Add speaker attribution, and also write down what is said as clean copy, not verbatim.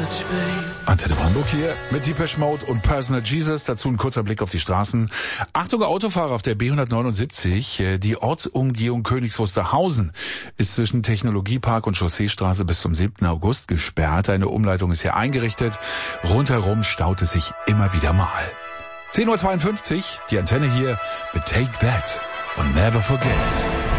Speaker 1: Antenne Brandenburg hier mit Depeche Mode und Personal Jesus. Dazu ein kurzer Blick auf die Straßen. Achtung, Autofahrer auf der B179. Die Ortsumgehung Königs Wusterhausen ist zwischen Technologiepark und Chausseestraße bis zum 7. August gesperrt. Eine Umleitung ist hier eingerichtet. Rundherum staut es sich immer wieder mal. 10:52 Uhr, die Antenne hier mit Take That und Never Forget.